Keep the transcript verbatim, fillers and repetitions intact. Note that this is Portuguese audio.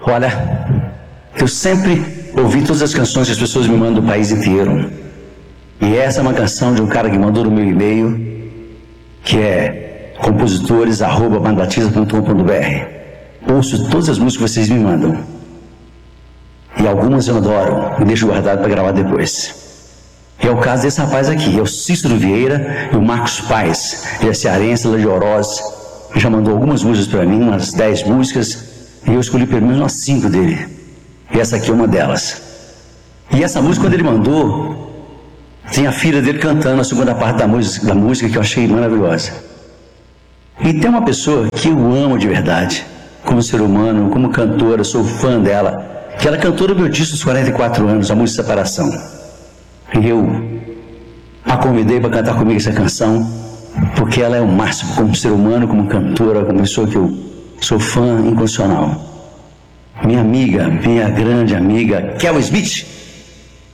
Olha, eu sempre ouvi todas as canções que as pessoas me mandam do país inteiro. E essa é uma canção de um cara que mandou no meu e-mail, que é compositores arroba bandatiza ponto com ponto br. Ouço todas as músicas que vocês me mandam. E algumas eu adoro, me deixo guardado para gravar depois. E é o caso desse rapaz aqui, é o Cícero Vieira e o Marcos Paes. Ele é cearense, ele é de Oroz. Ele já mandou algumas músicas para mim, umas dez músicas, e eu escolhi pelo menos umas cinco dele. E essa aqui é uma delas. E essa música, quando ele mandou, tem a filha dele cantando a segunda parte da música, da música que eu achei maravilhosa. E tem uma pessoa que eu amo de verdade, como ser humano, como cantora, sou fã dela, que ela cantou no meu disco dos quarenta e quatro anos, a música Separação. E eu a convidei para cantar comigo essa canção, porque ela é o máximo, como ser humano, como cantora, como pessoa que eu sou fã incondicional. Minha amiga, minha grande amiga, Kel Smith.